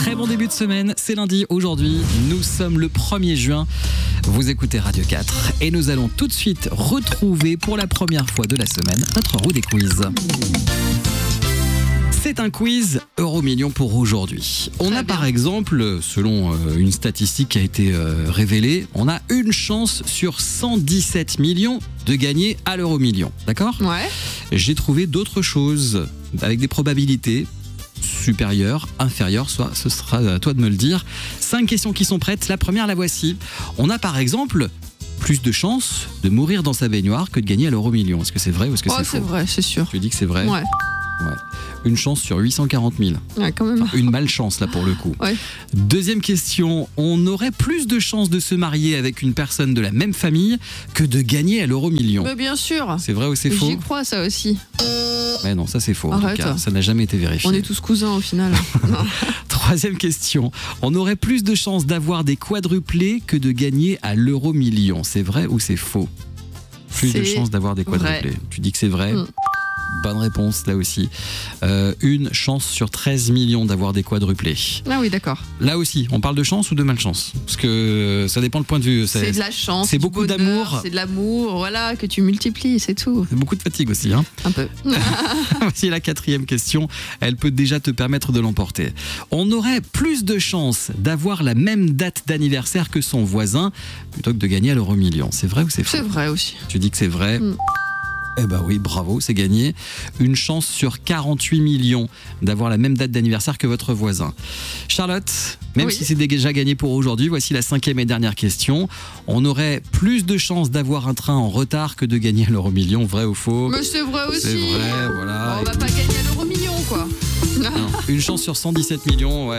Très bon début de semaine, c'est lundi aujourd'hui, nous sommes le 1er juin, vous écoutez Radio 4 et nous allons tout de suite retrouver pour la première fois de la semaine notre roue des quiz. C'est un quiz Euro-Million pour aujourd'hui. On a par exemple, selon une statistique qui a été révélée, on a une chance sur 117 millions de gagner à l'Euro-Million. D'accord ? Ouais. J'ai trouvé d'autres choses avec des probabilités supérieures, inférieures, soit ce sera à toi de me le dire. 5 questions qui sont prêtes. La première, la voici. On a par exemple plus de chances de mourir dans sa baignoire que de gagner à l'Euro-Million. Est-ce que c'est vrai ou est-ce que c'est faux ? C'est vrai, c'est sûr. Tu dis que c'est vrai ? Ouais. Ouais. Une chance sur 840 000. Ouais, quand même. Enfin, une malchance là pour le coup. Ouais. Deuxième question, on aurait plus de chances de se marier avec une personne de la même famille que de gagner à l'Euro-Million. Mais bien sûr. C'est vrai ou c'est faux ? J'y crois, ça aussi. Mais non, ça c'est faux. En Arrête. tout cas, ça n'a jamais été vérifié. On est tous cousins au final. Troisième question, on aurait plus de chances d'avoir des quadruplés que de gagner à l'Euro-Million. C'est vrai ou c'est faux ? Plus de chances d'avoir des quadruplés. Vrai. Tu dis que c'est vrai ? Bonne réponse là aussi. Une chance sur 13 millions d'avoir des quadruplés. Ah oui, d'accord. Là aussi, on parle de chance ou de malchance ? Parce que ça dépend le point de vue. C'est de la chance. C'est du beaucoup bonheur, d'amour. C'est de l'amour, voilà, que tu multiplies, c'est tout. C'est beaucoup de fatigue aussi. Hein. Un peu. Voici la quatrième question. Elle peut déjà te permettre de l'emporter. On aurait plus de chances d'avoir la même date d'anniversaire que son voisin plutôt que de gagner à l'Euro-Million. C'est vrai ou c'est faux ? C'est vrai aussi. Tu dis que c'est vrai ? Eh ben oui, bravo, c'est gagné. Une chance sur 48 millions d'avoir la même date d'anniversaire que votre voisin. Charlotte, même si c'est déjà gagné pour aujourd'hui, voici la 5e et dernière question. On aurait plus de chances d'avoir un train en retard que de gagner à l'Euro-Million, vrai ou faux ? Mais c'est vrai aussi. C'est vrai, voilà. On va pas gagner à l'Euro-Million, quoi. Non, une chance sur 117 millions, ouais.